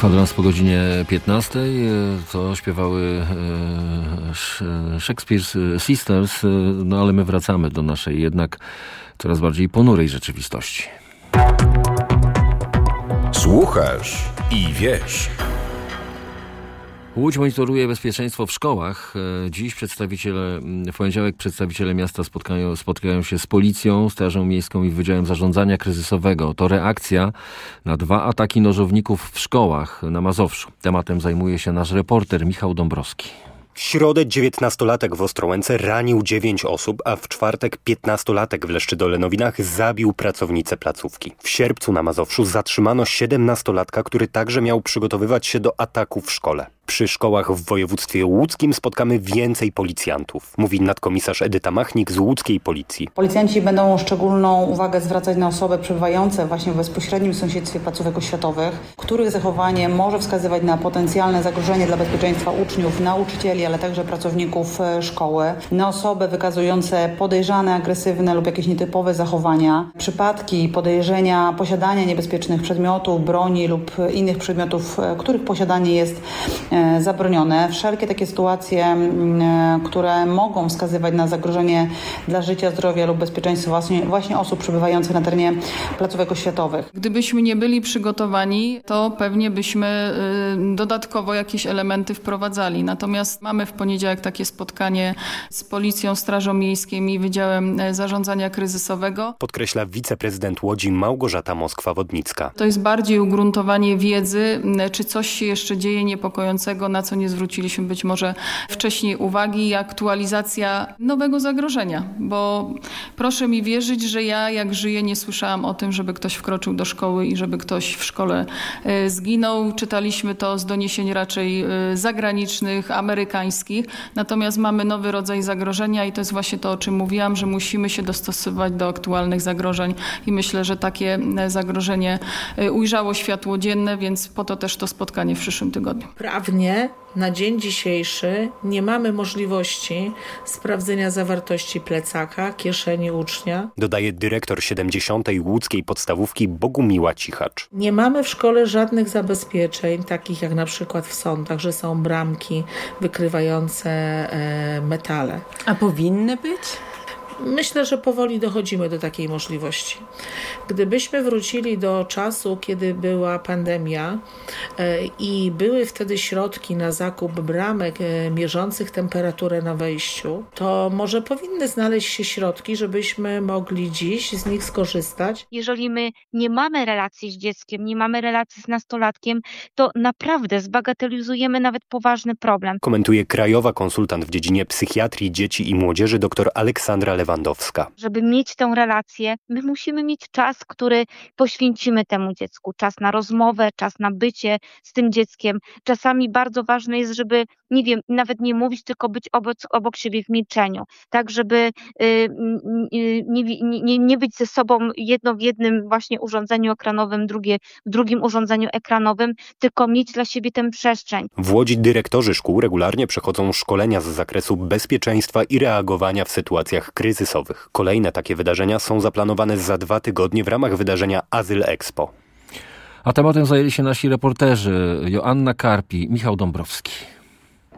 Kwadrans po godzinie 15. To śpiewały Shakespeare's Sisters, no ale my wracamy do naszej jednak coraz bardziej ponurej rzeczywistości. Słuchasz i wiesz. Łódź monitoruje bezpieczeństwo w szkołach. Dziś w poniedziałek przedstawiciele miasta spotkają się z policją, Strażą Miejską i Wydziałem Zarządzania Kryzysowego. To reakcja na 2 ataki nożowników w szkołach na Mazowszu. Tematem zajmuje się nasz reporter Michał Dąbrowski. W środę 19-latek w Ostrołęce ranił 9 osób, a w czwartek 15-latek w Leszczydolenowinach zabił pracownicę placówki. W sierpcu na Mazowszu zatrzymano 17-latka, który także miał przygotowywać się do ataku w szkole. Przy szkołach w województwie łódzkim spotkamy więcej policjantów, mówi nadkomisarz Edyta Machnik z łódzkiej policji. Policjanci będą szczególną uwagę zwracać na osoby przebywające właśnie w bezpośrednim sąsiedztwie placówek oświatowych, których zachowanie może wskazywać na potencjalne zagrożenie dla bezpieczeństwa uczniów, nauczycieli, ale także pracowników szkoły, na osoby wykazujące podejrzane, agresywne lub jakieś nietypowe zachowania, przypadki podejrzenia posiadania niebezpiecznych przedmiotów, broni lub innych przedmiotów, których posiadanie jest zabronione. Wszelkie takie sytuacje, które mogą wskazywać na zagrożenie dla życia, zdrowia lub bezpieczeństwa właśnie osób przebywających na terenie placówek oświatowych. Gdybyśmy nie byli przygotowani, to pewnie byśmy dodatkowo jakieś elementy wprowadzali. Natomiast mamy w poniedziałek takie spotkanie z Policją, Strażą Miejską i Wydziałem Zarządzania Kryzysowego. Podkreśla wiceprezydent Łodzi Małgorzata Moskwa-Wodnicka. To jest bardziej ugruntowanie wiedzy, czy coś się jeszcze dzieje niepokojącego, na co nie zwróciliśmy być może wcześniej uwagi, i aktualizacja nowego zagrożenia. Bo proszę mi wierzyć, że ja jak żyję nie słyszałam o tym, żeby ktoś wkroczył do szkoły i żeby ktoś w szkole zginął. Czytaliśmy to z doniesień raczej zagranicznych, amerykańskich. Natomiast mamy nowy rodzaj zagrożenia i to jest właśnie to, o czym mówiłam, że musimy się dostosować do aktualnych zagrożeń i myślę, że takie zagrożenie ujrzało światło dzienne, więc po to też to spotkanie w przyszłym tygodniu. Prawnie na dzień dzisiejszy nie mamy możliwości sprawdzenia zawartości plecaka, kieszeni ucznia. Dodaje dyrektor 70. łódzkiej podstawówki Bogumiła Cichacz. Nie mamy w szkole żadnych zabezpieczeń, takich jak na przykład w sądach, że są bramki wykrywające metale. A powinny być? Myślę, że powoli dochodzimy do takiej możliwości. Gdybyśmy wrócili do czasu, kiedy była pandemia i były wtedy środki na zakup bramek mierzących temperaturę na wejściu, to może powinny znaleźć się środki, żebyśmy mogli dziś z nich skorzystać. Jeżeli my nie mamy relacji z dzieckiem, nie mamy relacji z nastolatkiem, to naprawdę zbagatelizujemy nawet poważny problem. Komentuje krajowa konsultant w dziedzinie psychiatrii dzieci i młodzieży dr Aleksandra Lewandowska. Żeby mieć tę relację, my musimy mieć czas, który poświęcimy temu dziecku. Czas na rozmowę, czas na bycie z tym dzieckiem. Czasami bardzo ważne jest, żeby, nie wiem, nawet nie mówić, tylko być obok siebie w milczeniu. Tak, żeby nie być ze sobą jedno w jednym właśnie urządzeniu ekranowym, drugie w drugim urządzeniu ekranowym, tylko mieć dla siebie tę przestrzeń. W Łodzi dyrektorzy szkół regularnie przechodzą szkolenia z zakresu bezpieczeństwa i reagowania w sytuacjach kryzysowych. Kolejne takie wydarzenia są zaplanowane za 2 tygodnie w ramach wydarzenia Azyl Expo. A tematem zajęli się nasi reporterzy Joanna Karpi, Michał Dąbrowski.